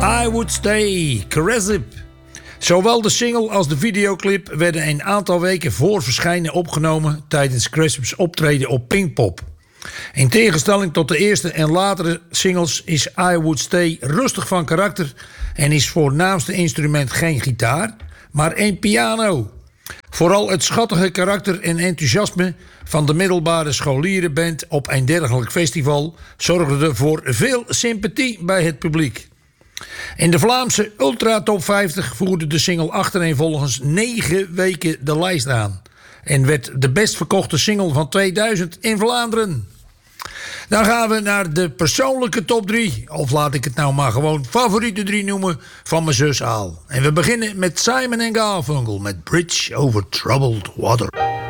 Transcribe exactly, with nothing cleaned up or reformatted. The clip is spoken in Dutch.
I Would Stay, Cresip. Zowel de single als de videoclip werden een aantal weken voor verschijnen opgenomen tijdens Cresip's optreden op Pinkpop. In tegenstelling tot de eerste en latere singles is I Would Stay rustig van karakter en is voornaamste instrument geen gitaar, maar een piano. Vooral het schattige karakter en enthousiasme van de middelbare scholierenband op een dergelijk festival zorgde voor veel sympathie bij het publiek. In de Vlaamse Ultra Top vijftig voerde de single achtereenvolgens negen weken de lijst aan en werd de best verkochte single van tweeduizend in Vlaanderen. Dan gaan we naar de persoonlijke top drie, of laat ik het nou maar gewoon favoriete drie noemen, van mijn zus Aal. En we beginnen met Simon en Garfunkel met Bridge Over Troubled Water.